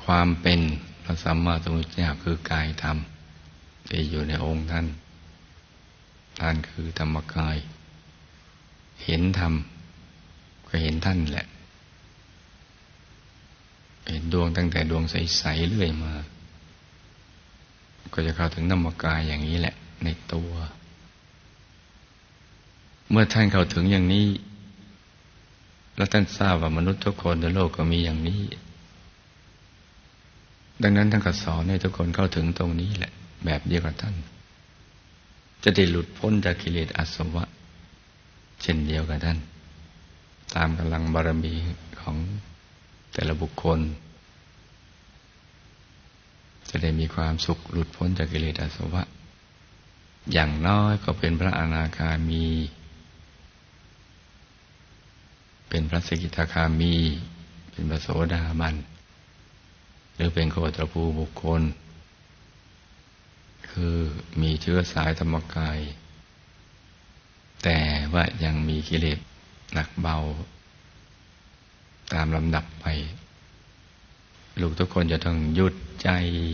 ความเป็นพระสัมมาสัมพุทธเจ้าคือกายธรรมที่อยู่ในองค์ท่านท่านคือธรรมกายเห็นธรรมก็เห็นท่านแหละเห็นดวงตั้งแต่ดวงใสๆเรื่อยมาก็จะเข้าถึงธรรมกายอย่างนี้แหละในตัวเมื่อท่านเข้าถึงอย่างนี้แล้วท่านทราบว่ามนุษย์ทุกคนในโลกก็มีอย่างนี้ดังนั้นท่านก็สอนให้ทุกคนเข้าถึงตรงนี้แหละแบบเดียวกับท่านจะได้หลุดพ้นจากกิเลสอาสวะเช่นเดียวกับท่านตามกำลังบารมีของแต่ละบุคคลจะได้มีความสุขหลุดพ้นจากกิเลสอาสวะอย่างน้อยก็เป็นพระอนาคามีเป็นพระสกิทาคามีเป็นพระโสดาบันหรือเป็นโคตรภูบุคคลคือมีเชื้อสายธรรมกายแต่ว่ายังมีกิเลสหนักเบาตามลำดับไปลูกทุกคนจะต้องหยุดใจ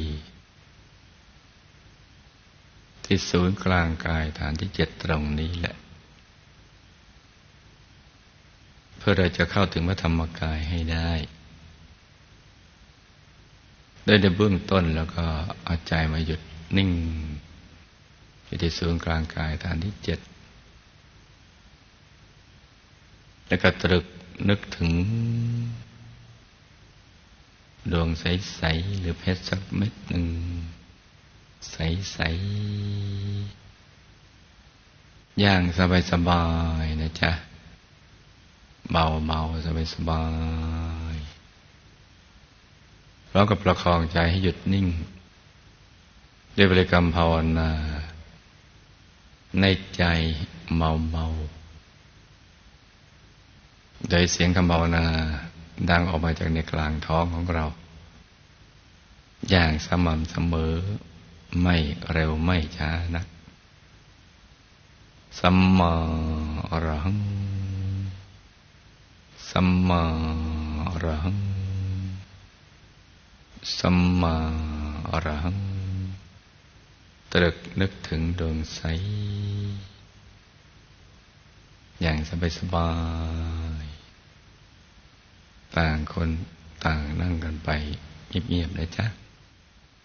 ที่ศูนย์กลางกายฐานที่7ตรงนี้แหละเพื่อเราจะเข้าถึงพระธรรมกายให้ได้โดยในเบื้องต้นแล้วก็เอาใจมาหยุดนิ่งที่ศูนย์กลางกายฐานที่7แล้วก็ตรึกนึกถึงดวงใสๆหรือเพชรสักเม็ดหนึ่งใสๆอย่างสบายๆนะจ๊ะเบาๆสบายๆแล้วก็ประคองใจให้หยุดนิ่งด้วยบริกรรมภาวนาในใจเมาๆโดยเสียงคำภาวนาดังออกมาจากในกลางท้องของเราอย่างสม่ำเสมอไม่เร็วไม่ช้านักสัมมาอรหังสัมมาอรหังสัมมาอรหังตรึกนึกถึงดวงใสอย่างสบายๆต่างคนต่างนั่งกันไปเงียบๆนะจ๊ะ